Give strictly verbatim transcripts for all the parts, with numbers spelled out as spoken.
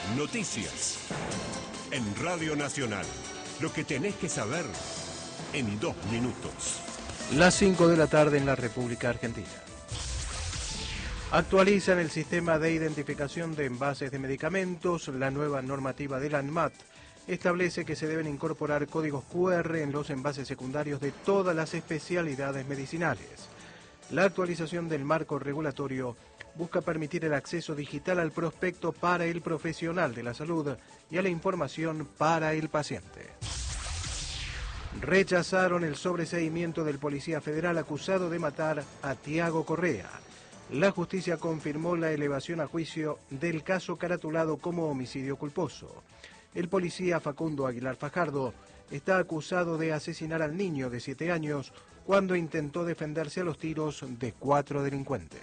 Noticias. En Radio Nacional. Lo que tenés que saber en dos minutos. Las cinco de la tarde en la República Argentina. Actualizan el sistema de identificación de envases de medicamentos. La nueva normativa del ANMAT establece que se deben incorporar códigos cu erre en los envases secundarios de todas las especialidades medicinales. La actualización del marco regulatorio busca permitir el acceso digital al prospecto para el profesional de la salud y a la información para el paciente. Rechazaron el sobreseimiento del policía federal acusado de matar a Tiago Correa. La justicia confirmó la elevación a juicio del caso caratulado como homicidio culposo. El policía Facundo Aguilar Fajardo está acusado de asesinar al niño de siete años cuando intentó defenderse a los tiros de cuatro delincuentes.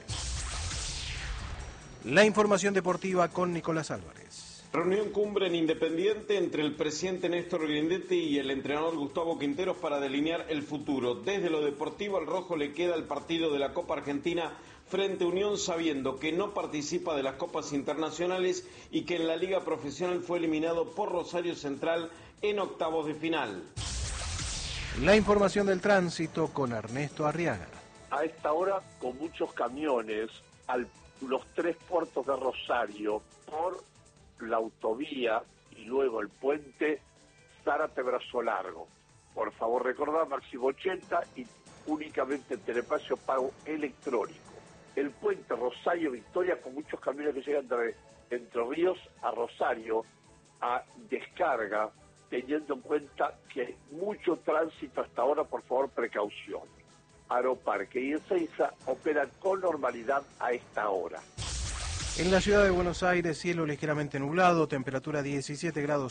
La información deportiva con Nicolás Álvarez. Reunión cumbre en Independiente entre el presidente Néstor Grindetti y el entrenador Gustavo Quinteros para delinear el futuro. Desde lo deportivo al rojo le queda el partido de la Copa Argentina frente a Unión, sabiendo que no participa de las copas internacionales y que en la liga profesional fue eliminado por Rosario Central en octavos de final. La información del tránsito con Ernesto Arriaga. A esta hora, con muchos camiones, a los tres puertos de Rosario, por la autovía y luego el puente Zárate-Brazo Largo. Por favor, recordad, máximo ochenta y únicamente Telepacio pago electrónico. El puente Rosario-Victoria, con muchos camiones que llegan de Entre Ríos a Rosario a descarga, teniendo en cuenta que hay mucho tránsito hasta ahora. Por favor, precaución. Aeroparque y Ezeiza operan con normalidad a esta hora. En la ciudad de Buenos Aires, cielo ligeramente nublado, temperatura diecisiete grados